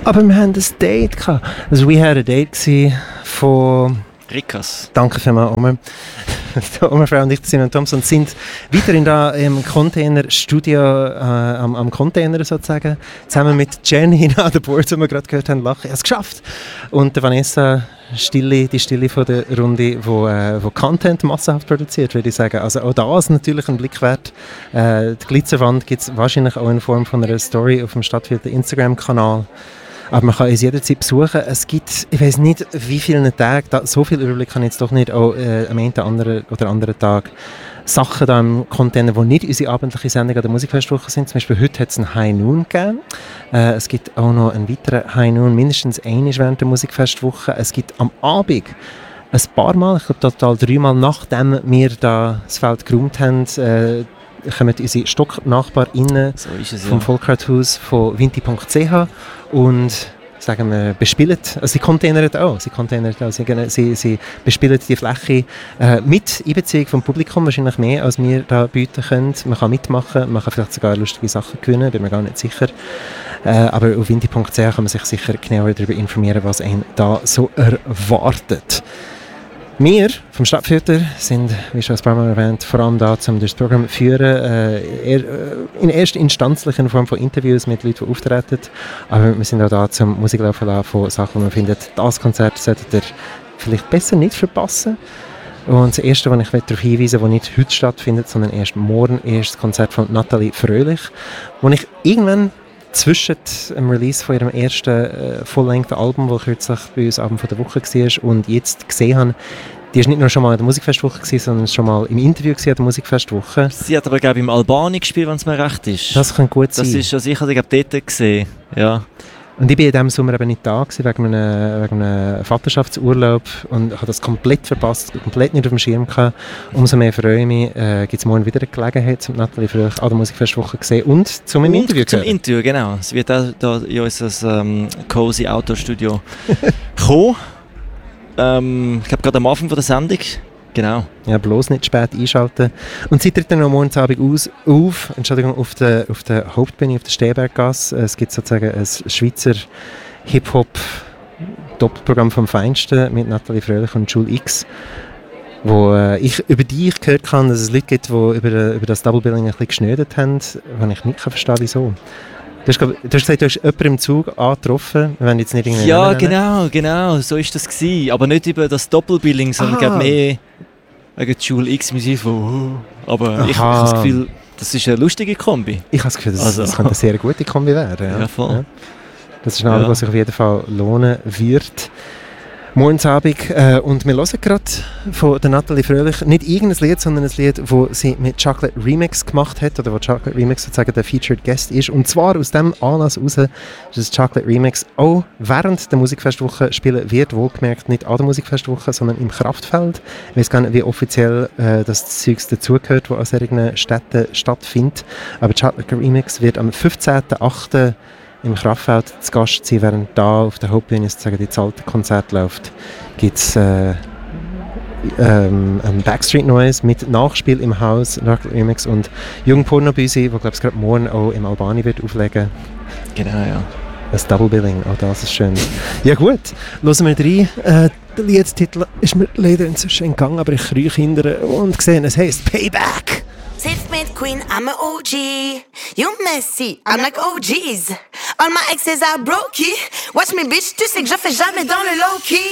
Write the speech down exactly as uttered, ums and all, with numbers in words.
Aber wir haben ein Date gehabt. Also wir hatten ein Date von... Rikas. Danke vielmals, Omer. Omer, Frau und ich, Simon Thompson, sind weiterhin da im Container-Studio, äh, am, am Container sozusagen, zusammen mit Jenny an der Board, die wir gerade gehört haben, lachen. Ich habe es geschafft. Und der Vanessa, Stille, die Stille von der Runde, wo, äh, wo Content massenhaft produziert, würde ich sagen. Also auch das natürlich ein Blick wert. Äh, die Glitzerwand gibt es wahrscheinlich auch in Form von einer Story auf dem Stadtfilter Instagram-Kanal. Aber man kann uns jederzeit besuchen. Es gibt, ich weiß nicht, wie viele Tage, da, so viel Überblick habe ich jetzt doch nicht, auch äh, am einen anderen oder anderen Tag Sachen da im Container, die nicht unsere abendliche Sendung an der Musikfestwoche sind. Zum Beispiel heute hat es einen High Noon gegeben. Äh, es gibt auch noch einen weiteren High Noon, mindestens einmal während der Musikfestwoche. Es gibt am Abend ein paar Mal, ich glaube total dreimal, nachdem wir da das Feld geräumt haben, äh, kommen unsere StocknachbarInnen so ist es, vom ja. Volkrathaus von vinti punkt c h und sagen wir, bespielen, also sie containern auch, sie containern auch, sie, sie, sie bespielen die Fläche äh, mit Einbeziehung vom Publikum, wahrscheinlich mehr, als wir da bieten können. Man kann mitmachen, man kann vielleicht sogar lustige Sachen gewinnen, bin mir gar nicht sicher. Äh, aber auf vinti punkt c h kann man sich sicher genauer darüber informieren, was einen da so erwartet. Wir vom Stadtfilter sind, wie schon ein paar Mal erwähnt, vor allem da, um das Programm zu führen, äh, eher, in erster instanzlichen Form von Interviews mit Leuten, die auftreten. Aber wir sind auch da, zum Musik laufen lassen von Sachen, die man findet, das Konzert solltet ihr vielleicht besser nicht verpassen. Und das Erste, was ich darauf hinweisen will, das nicht heute stattfindet, sondern erst morgen, ist das Konzert von Nathalie Fröhlich, wo ich irgendwann zwischen dem Release von ihrem ersten äh, Full-Length-Album, das kürzlich bei uns Abend von der Woche war, und jetzt gesehen habe, die war nicht nur schon mal an der Musikfestwoche gewesen, sondern schon mal im Interview an der Musikfestwoche. Sie hat aber, glaube ich, im Albani gespielt, wenn es mir recht ist. Das kann gut sein. Das ist schon sicher, ich habe dort gesehen. Ja. Und ich war in diesem Sommer eben nicht da gewesen, wegen einem, wegen einem Vaterschaftsurlaub und habe das komplett verpasst, komplett nicht auf dem Schirm gehabt. Umso mehr freue ich mich, äh, gibt es morgen wieder eine Gelegenheit, um Nathalie Fröhlich an der Musikfestwoche zu sehen und zum im Interview zu zum Interview, genau. Sie wird auch da in unser ähm, cozy Outdoor-Studio kommen. Ähm, ich glaube, gerade am Anfang von der Sendung. Genau. Ja, bloß nicht spät einschalten. Und sie tritt dann am Morgensabend aus, auf, Entschuldigung, auf der, auf der Hauptbühne, auf der Stebergasse. Es gibt sozusagen ein Schweizer Hip-Hop-Doppelprogramm vom Feinsten mit Nathalie Fröhlich und Jule X, wo äh, ich über die ich gehört habe, dass es Leute gibt, die über, über das Double-Billing ein bisschen geschnödert haben, wenn ich nicht verstehen kann, wieso. Du hast, du hast gesagt, du hast jemanden im Zug angetroffen, wir wollen jetzt nicht irgendwie Ja, nennen. genau, genau, so war das gewesen. Aber nicht über das Doppelbilling, sondern ich glaube mehr wegen Jule X Musik von uh, aber Aha. ich habe das Gefühl, das ist eine lustige Kombi. Ich habe das Gefühl, das, Also. das könnte eine sehr gute Kombi werden. Ja, Ja, voll. Ja. Das ist ein Album, Ja. was sich auf jeden Fall lohnen wird. Morgensabend. Äh, und wir hören gerade von der Nathalie Fröhlich nicht irgendein Lied, sondern ein Lied, das sie mit Chocolate Remix gemacht hat, oder wo Chocolate Remix sozusagen der Featured Guest ist. Und zwar aus dem Anlass heraus ist das Chocolate Remix auch während der Musikfestwoche spielen wird, wohlgemerkt nicht an der Musikfestwoche, sondern im Kraftfeld. Ich weiß gar nicht, wie offiziell äh, das Zeugs dazugehört, das an solchen Städten stattfindet. Aber Chocolate Remix wird am fünfzehnten achten im Kraftfeld zu Gast sein, während da auf der Hauptbühne sozusagen die alte Konzert läuft, gibt es äh, ähm, ein Backstreet Noise mit Nachspiel im Haus, Remix und Jung Pornobüsi, der glaube ich gerade morgen auch im Albani wird auflegen. Genau, ja. Ein Double Billing, auch das ist schön. Ja gut, hören wir rein. Äh, der Liedtitel ist mir leider inzwischen entgangen, aber ich kriege hinterher und gesehen, es heisst Payback. Self-made queen, I'm an O G. You messy, I'm like O Gs. All my exes are brokey. Watch me bitch, tu sais que je fais jamais dans le low-key.